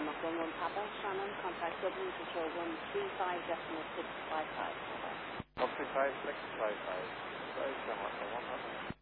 Mach 11 Papa, Shannon, contact W Control 135.655. 135.655. Sorry, Mach 1 Papa.